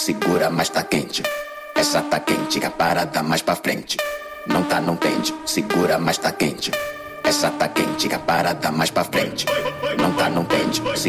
segura, mas tá quente. Essa tá quente, que a parada mais pra frente. Não tá, não pende, segura, mas tá quente. Essa tá quente, que a parada mais pra frente. Não tá, não pende,